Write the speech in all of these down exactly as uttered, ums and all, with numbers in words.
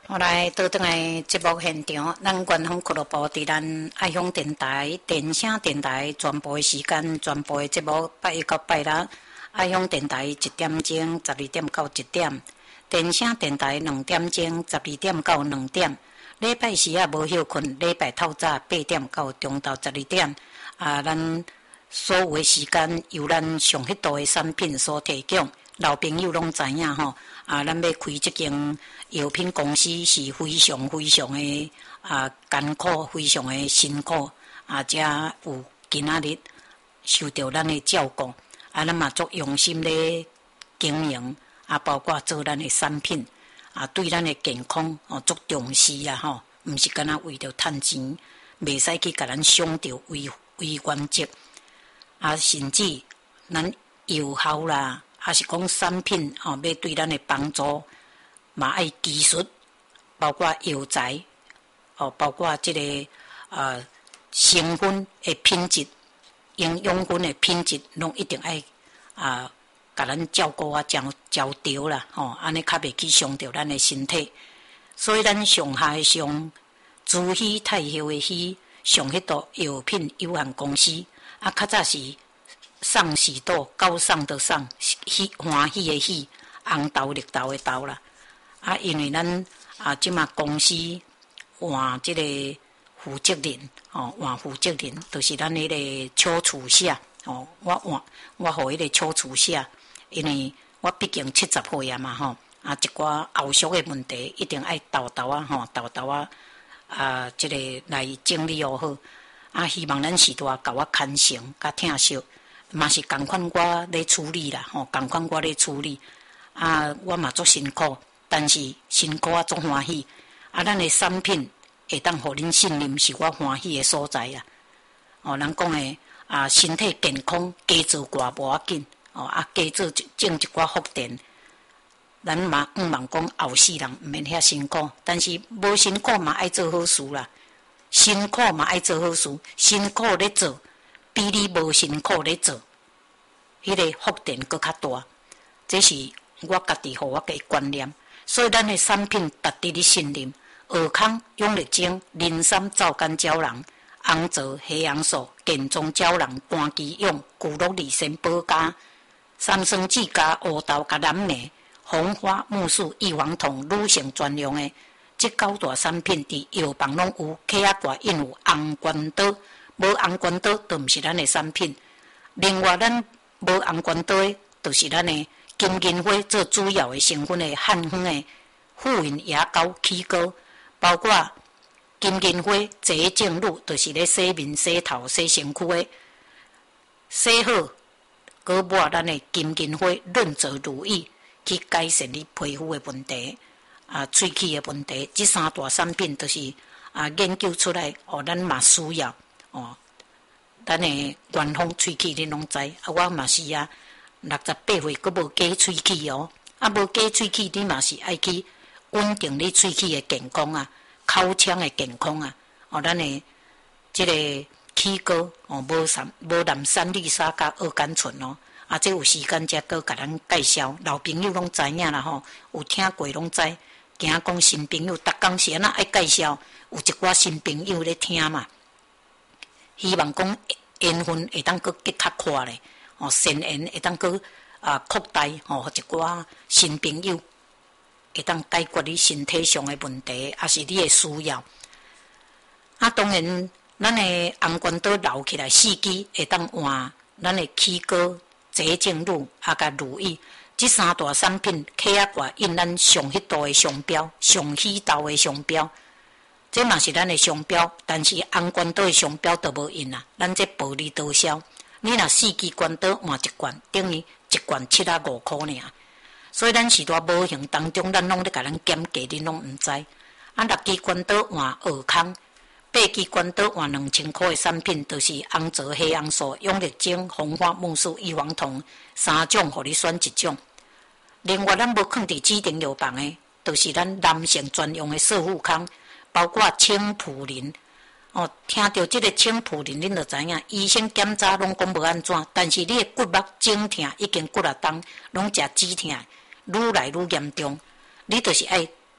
我来倒转来节目现场，咱官方俱乐部伫咱爱乡电台、电声电台全部的时间、全部的节目，拜一到拜六，爱乡电台一点钟，十二点到一点；电声电台两点钟，十二点到两点。礼拜四啊无休困，礼拜透早八点到中昼十二点。啊，咱所有的时间由咱上迄度的产品所提供。老朋友拢知影吼，啊，咱要开即间药品公司是非常非常的啊艰苦，非常的辛苦，啊，才有今仔日受到咱的照顾，啊，咱嘛足用心咧经营，啊，包括做咱的产品，啊，对咱的健康哦足重视啊吼，毋是干那为着趁钱，袂使去甲咱伤着为为原则，啊，甚至咱药效啦。还是讲产品吼、哦，要对咱的帮助，嘛爱技术，包括药材，哦，包括即、这个呃成分的品质、营养分的品质，拢一定爱啊，甲、呃、咱照顾啊，照照调啦，吼、哦，安尼较袂去伤着咱的身体。所以咱上下的上，珠喜太后的喜，上迄度药品有限公司，啊，较早是。上喜多高尚的上喜欢喜的喜红豆绿豆的豆啦，啊，因为咱啊即马公司换即个负责人哦，换负责人就是咱迄个邱处下哦，我换我互迄个邱处下，因为我毕竟七十岁啊嘛吼，啊一寡后续的问题一定爱豆豆啊吼，豆豆啊啊即、这个来整理好好，啊希望咱时代甲我牵成甲疼惜。嘛是共款我咧处理啦，吼，共款我咧处理，啊，我嘛足辛苦，但是辛苦啊足欢喜，啊，咱的产品会当互恁信任，是我欢喜的所在啊。哦，人讲诶，啊，身体健康，加做寡无要紧，哦，啊，加做种一寡福田，咱嘛毋茫讲后世人毋免遐辛苦，但是无辛苦嘛爱做好事啦，辛苦嘛爱做好事，辛苦咧做。比你无辛苦咧做，迄、那个福田搁较大。这是我家己互我嘅观念。所以咱嘅产品值得你信任。尔康、永力精、磷酸皂苷胶囊、红枣、黑杨素、健壮胶囊、肝基用、骨碌利参保加、三生子加乌豆加蓝莓、红花木素异黄酮、女性专用嘅，这九大产品伫药房拢有，客仔挂印有红关岛。无红关岛都毋是咱的产品，另外咱无红关岛的，就是咱的金银花做主要的成分的汉方的复原牙膏、起膏，包括金银花洁净露，就是咧洗面、洗头、洗身躯的，洗好，搁抹咱的金银花润泽乳液，去改善你皮肤的问题，啊，喙齿的问题，这三大产品都是啊研究出来，哦，咱嘛需要。哦，咱诶官方喙齿恁拢知，啊，我嘛是啊，六十八岁佫无假喙齿哦，啊，无假喙齿你嘛是爱去稳定你喙齿诶健康啊，口腔诶健康啊，哦，咱诶即个起膏哦，无三无含山丽莎甲二甘醇哦，啊，这有时间才佫甲咱介绍，老朋友拢知影啦吼，有听过拢知，惊讲新朋友，逐工是安那爱介绍，有一寡新朋友咧听嘛。希望讲缘分会当佫结较快咧，哦，善缘会当佫啊扩大，哦，一寡新朋友会当解决你身体上的问题，也是你的需要。啊，当然，咱的红关岛留起来四支会当换咱的起膏、洁净露啊，甲乳液，这三大产品，客仔挂印咱上迄度的商标，上喜豆的商标。这嘛是咱的商标，但是红关岛的商标都无印啊。咱这薄利多销，你若四支关岛换一罐，等于一罐七啊五块尔。所以咱时代无形当中，咱拢咧甲咱减价，恁拢毋知。啊，六支关岛换二康，八支关岛换两千块的产品，就是红枣、黑红素、永力精、红花木素、异黄酮三种，互你选一种。另外，咱无放伫指定药房的，就是咱男性专用的瘦富康。包括青普林，哦，听到这个青普林，恁就知影，医生检查拢讲无安怎，但是你的骨目肿痛已经骨力重，拢食止痛，愈来愈严重，你就是爱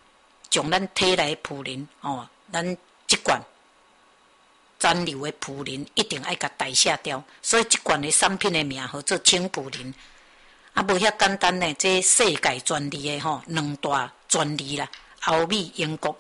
将咱体内普林哦，咱即罐残留的普林一定爱甲代谢掉，所以即罐的产品的名号做清普林。啊，无遐简单呢，这世界专利的吼，两大专利啦，欧美、英国